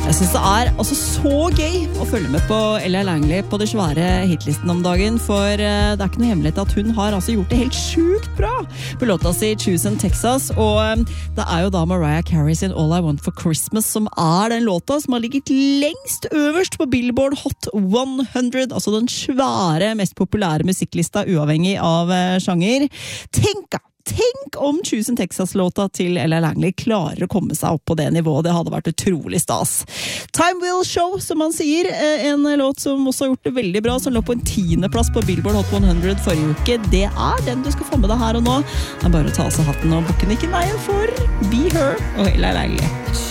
Jeg synes det altså så gøy å følge med på Ella Langley på det svære hitlisten om dagen, for det ikke noe hemmelighet at hun har gjort det helt sjukt bra på låta si Choosing Texas, og det jo da Mariah Carey sin All I Want for Christmas som den låta som har ligget lengst øverst på Billboard Hot 100, altså den svære, mest populære musikklista uavhengig av sjanger. Tenk om Choosing Texas-låta til Ella Langley klarer å komme seg opp på det nivået. Det hadde vært utrolig stas. Time Will Show, som man sier, en låt som også har gjort det veldig bra, som lå på en 10. plass på Billboard Hot 100 forrige uke. Det den du skal få med deg her og nå. Det bare å ta av seg hatten og bukken ikke nei for Be Her og Ella Langley.